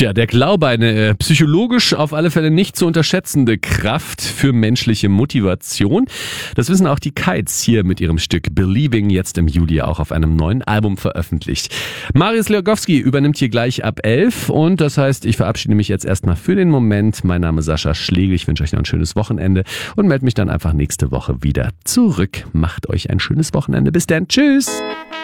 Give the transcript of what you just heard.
Ja, der Glaube, eine psychologisch auf alle Fälle nicht zu unterschätzende Kraft für menschliche Motivation. Das wissen auch die Kites hier mit ihrem Stück Believing, jetzt im Juli auch auf einem neuen Album veröffentlicht. Marius Leogowski übernimmt hier gleich ab 11 und das heißt, ich verabschiede mich jetzt erstmal für den Moment. Mein Name ist Sascha Schlegel, ich wünsche euch noch ein schönes Wochenende und melde mich dann einfach nächste Woche wieder zurück. Macht euch ein schönes Wochenende. Bis dann, tschüss!